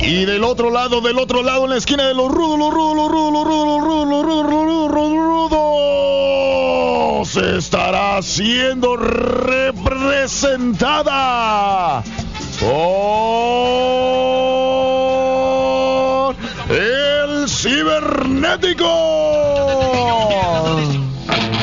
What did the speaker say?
Y del otro lado, en la esquina de los rudos, estará siendo representada por el cibernético.